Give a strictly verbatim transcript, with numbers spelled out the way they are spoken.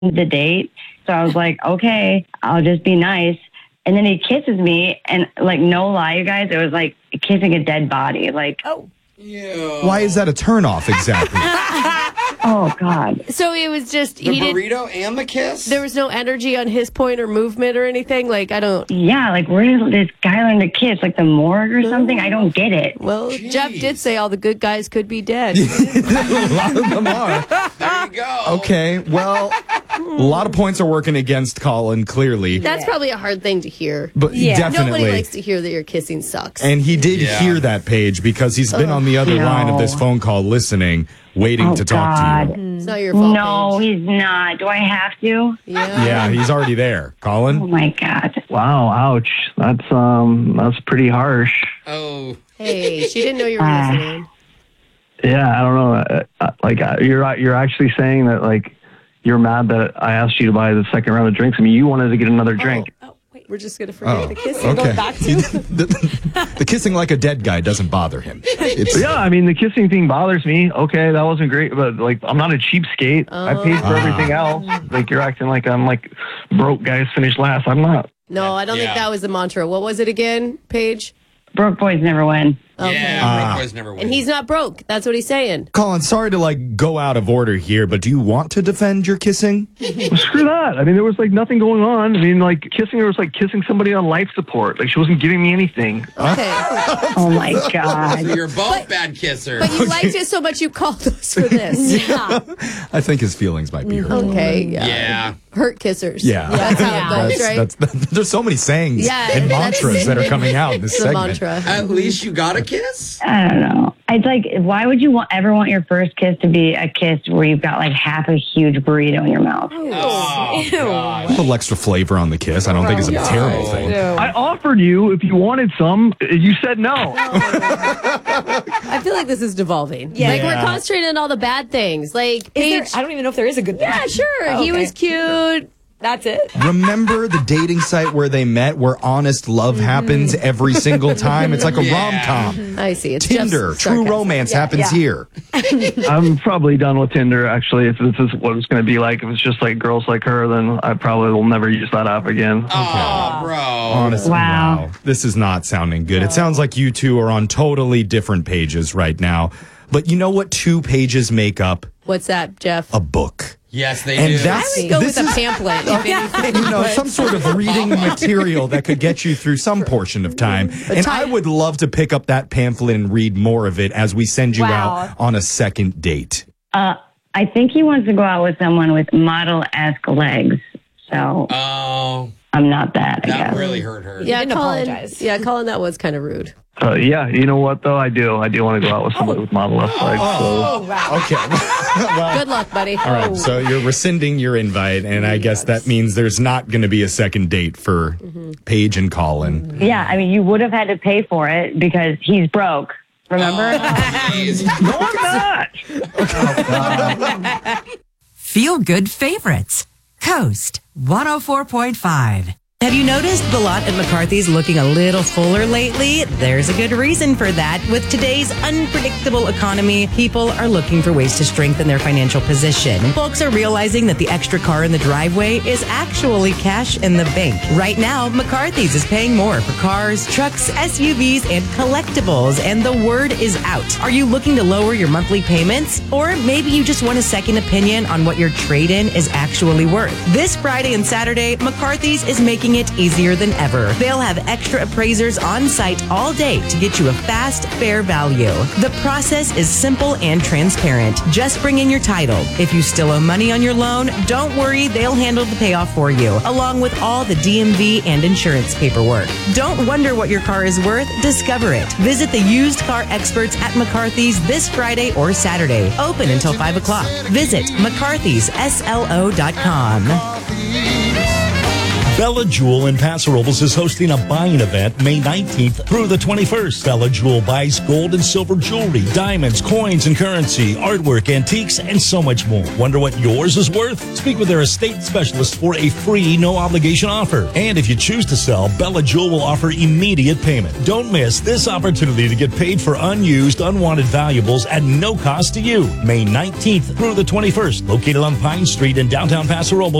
the date. So I was like, okay, I'll just be nice. And then he kisses me, and like, no lie, you guys, it was like kissing a dead body. Like, oh, yeah. Why is that a turnoff exactly? Oh, God. So it was just... The he burrito did, and the kiss? There was no energy on his point or movement or anything? Like, I don't... Yeah, like, where did this guy learn to kiss? Like the morgue or something? I don't get it. Well, Jeez. Jeff did say all the good guys could be dead. A lot of them are. There you go. Okay, well, a lot of points are working against Colin, clearly. That's probably a hard thing to hear. But yeah. Definitely. Nobody likes to hear that your kissing sucks. And he did yeah. hear that, Paige, because he's been oh, on the other no. line of this phone call listening, waiting oh, to talk God. to you. It's not your fault, No, Paige. he's not. Do I have to? Yeah. Yeah, he's already there. Colin? Oh, my God. Wow, ouch. That's um, that's pretty harsh. Oh. Hey, she didn't know you were uh, listening. Yeah, I don't know. Uh, like, uh, you're you're actually saying that, like, you're mad that I asked you to buy the second round of drinks. I mean, you wanted to get another drink. Oh, oh wait, we're just going to forget oh, the kissing. Okay. Going back to the, the kissing like a dead guy doesn't bother him. It's, yeah, I mean, the kissing thing bothers me. Okay, that wasn't great, but, like, I'm not a cheapskate. Oh. I paid for everything else. Like, you're acting like I'm, like, broke guys finish last. I'm not. No, I don't yeah. think that was the mantra. What was it again, Paige? Broke boys never win. Okay. Yeah, uh, broke boys never win. And he's not broke. That's what he's saying. Colin, sorry to like go out of order here, but do you want to defend your kissing? Well, screw that. I mean, there was like nothing going on. I mean, like kissing her was like kissing somebody on life support. Like she wasn't giving me anything. Okay. Oh my God. So you're both but, bad kissers. But you liked it so much you called us for this. Yeah. I think his feelings might be hurt. Okay. Yeah. yeah. Hurt kissers. Yeah. That's how yeah. it goes, that's, right? That's, that's, there's so many sayings yeah, and mantras that are coming out in this the segment. Mantra. At least you got a kiss? I don't know. It's like, why would you want, ever want your first kiss to be a kiss where you've got like half a huge burrito in your mouth? Oh, Ew. A little extra flavor on the kiss. I don't think it's a terrible thing. Ew. I offered you if you wanted some. You said no. I feel like this is devolving. Yeah. Like Yeah. we're concentrating on all the bad things. Like Paige, there, I don't even know if there is a good thing. Yeah, sure. Oh, he okay. was cute. That's it. Remember the dating site where they met, where honest love Mm-hmm. happens every single time? It's like a Yeah. rom-com. I see. It's Tinder, just true sarcasm. romance Yeah, happens yeah. here. I'm probably done with Tinder, actually. If this is what it's going to be like, if it's just like girls like her, then I probably will never use that app again. Oh, bro. Honestly, Wow. wow. This is not sounding good. It sounds like you two are on totally different pages right now. But you know what two pages make up? What's that, Jeff? A book. Yes, they And do. that's- I would go this with a is- pamphlet, if anything. You know, some sort of reading material that could get you through some portion of time. And I would love to pick up that pamphlet and read more of it as we send you Wow. out on a second date. Uh, I think he wants to go out with someone with model-esque legs. So Oh, I'm not that, I that guess. really hurt her. Yeah, didn't Colin. apologize. Yeah, Colin, that was kind of rude. Uh, yeah, you know what, though? I do. I do want to go out with somebody with model legs. So. Oh, wow. Okay. Well, Good luck, buddy. all right. So you're rescinding your invite, and I guess that means there's not going to be a second date for Paige and Colin. Yeah, I mean, you would have had to pay for it because he's broke. Remember? Jeez. No, I'm not. Feel Good Favorites. Coast one oh four point five. Have you noticed the lot at McCarthy's looking a little fuller lately? There's a good reason for that. With today's unpredictable economy, people are looking for ways to strengthen their financial position. Folks are realizing that the extra car in the driveway is actually cash in the bank. Right now, McCarthy's is paying more for cars, trucks, S U Vs, and collectibles, and the word is out. Are you looking to lower your monthly payments? Or maybe you just want a second opinion on what your trade-in is actually worth. This Friday and Saturday, McCarthy's is making it easier than ever. They'll have extra appraisers on site all day to get you a fast, fair value. The process is simple and transparent. Just bring in your title. If you still owe money on your loan, don't worry, they'll handle the payoff for you, along with all the D M V and insurance paperwork. Don't wonder what your car is worth, discover it. Visit the used car experts at McCarthy's this Friday or Saturday. Open until five o'clock. Visit mccarthys s l o dot com. Bella Jewel in Paso Robles is hosting a buying event May nineteenth through the twenty-first. Bella Jewel buys gold and silver jewelry, diamonds, coins and currency, artwork, antiques, and so much more. Wonder what yours is worth? Speak with their estate specialist for a free, no-obligation offer. And if you choose to sell, Bella Jewel will offer immediate payment. Don't miss this opportunity to get paid for unused, unwanted valuables at no cost to you. May nineteenth through the twenty-first, located on Pine Street in downtown Paso Robles.